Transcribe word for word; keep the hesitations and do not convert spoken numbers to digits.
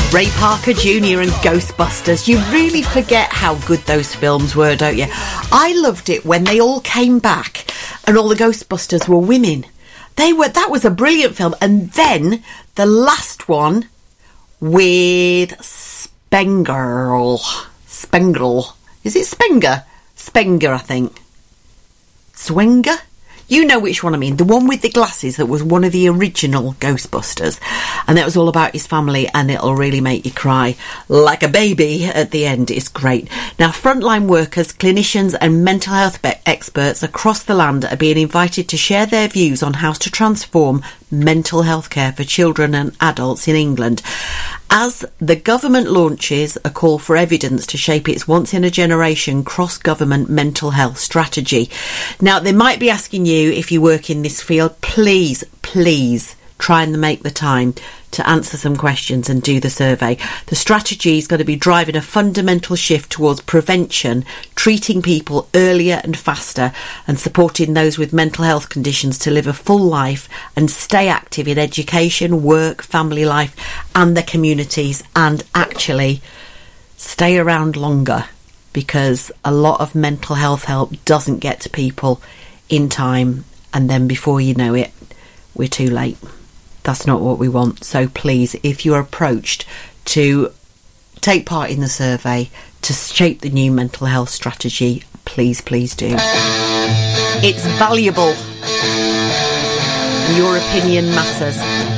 Ray Parker Junior and Ghostbusters. You really forget how good those films were, don't you? I loved it when they all came back and all the Ghostbusters were women. They were, that was a brilliant film. And then the last one with Spengler. Spengler. Is it Spenger? Spenger, I think. Swenger? You know which one I mean. The one with the glasses that was one of the original Ghostbusters. And that was all about his family, and it'll really make you cry like a baby at the end. It's great. Now, frontline workers, clinicians and mental health be- experts across the land are being invited to share their views on how to transform mental health care for children and adults in England, as the government launches a call for evidence to shape its once-in-a-generation cross-government mental health strategy. Now, they might be asking you, if you work in this field, please, please try and make the time to answer some questions and do the survey. The strategy is going to be driving a fundamental shift towards prevention, treating people earlier and faster, and supporting those with mental health conditions to live a full life and stay active in education, work, family life and their communities, and actually stay around longer, because a lot of mental health help doesn't get to people in time, and then before you know it, we're too late. That's not what we want. So please, if you're approached to take part in the survey to shape the new mental health strategy, please, please do. It's valuable. Your opinion matters.